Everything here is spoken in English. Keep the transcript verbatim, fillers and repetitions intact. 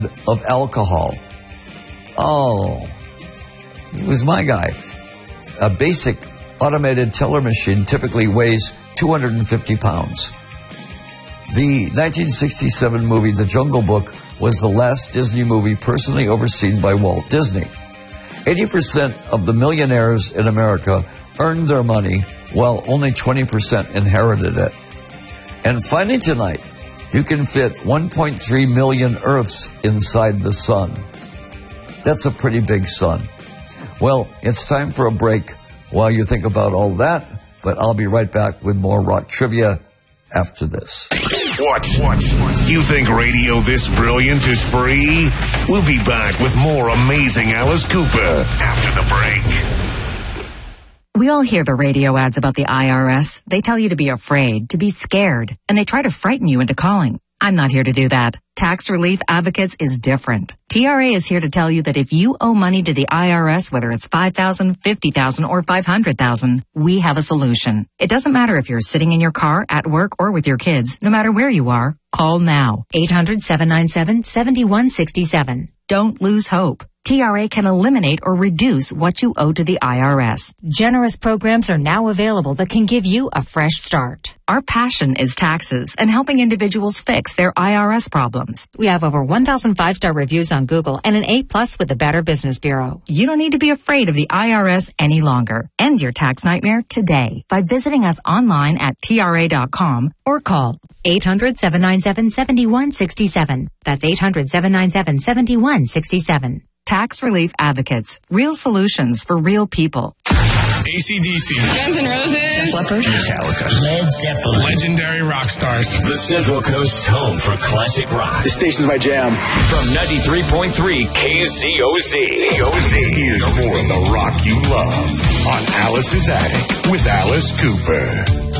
of alcohol. Oh, he was my guy. A basic automated teller machine typically weighs two hundred fifty pounds. The nineteen sixty-seven movie The Jungle Book was the last Disney movie personally overseen by Walt Disney. eighty percent of the millionaires in America earned their money, while only twenty percent inherited it. And finally tonight, you can fit one point three million Earths inside the sun. That's a pretty big sun. Well, it's time for a break while you think about all that, but I'll be right back with more rock trivia after this. What? What? You think radio this brilliant is free? We'll be back with more amazing Alice Cooper after the break. We all hear the radio ads about the I R S. They tell you to be afraid, to be scared, and they try to frighten you into calling. I'm not here to do that. Tax Relief Advocates is different. T R A is here to tell you that if you owe money to the I R S, whether it's five thousand dollars, fifty thousand dollars, or five hundred thousand dollars, we have a solution. It doesn't matter if you're sitting in your car, at work, or with your kids. No matter where you are, call now. eight hundred, seven nine seven, seven one six seven. Don't lose hope. T R A can eliminate or reduce what you owe to the I R S. Generous programs are now available that can give you a fresh start. Our passion is taxes and helping individuals fix their I R S problems. We have over one thousand five-star reviews on Google and an A plus with the Better Business Bureau. You don't need to be afraid of the I R S any longer. End your tax nightmare today by visiting us online at T R A dot com or call eight hundred, seven nine seven, seven one six seven. That's eight hundred, seven nine seven, seven one six seven. Tax Relief Advocates. Real solutions for real people. A C D C. Guns N' Roses. Def Leppard. Metallica. Led Zeppelin. Legendary rock stars. The Central Coast's home for classic rock. This station's my jam. From ninety-three point three K Z O Z. K O Z. Here's more of the rock you love on Alice's Attic with Alice Cooper.